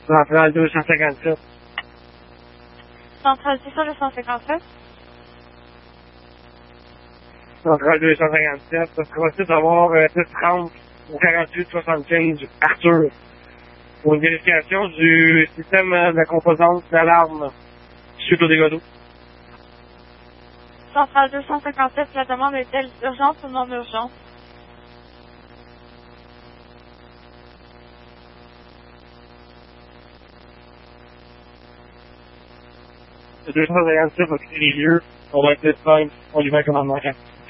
Centrale 257. Centrale 257. Centrale 257. Ça sera possible d'avoir 1030 ou 4875 Arthur. Pour une vérification du système de composante d'alarme suite au dégâts d'eau. Centrale 257, la demande est-elle urgente ou non urgente? Le 257 va quitter les lieux. On va être disponible. On lui met un commandement.